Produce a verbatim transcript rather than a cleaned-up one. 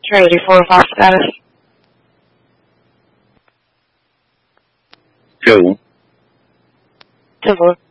Trinity four oh five status. Go. ten four.